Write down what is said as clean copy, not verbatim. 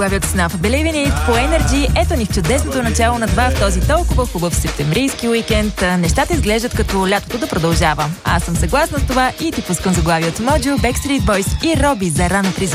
Заглавието с Enough Believe in It по Energy. Ето ни в чудесното начало на 2 в този толкова хубав септемврийски уикенд. Нещата изглеждат като лятото да продължава. Аз съм съгласна с това и ти пускам заглавието Mojo, Backstreet Boys и Роби за рано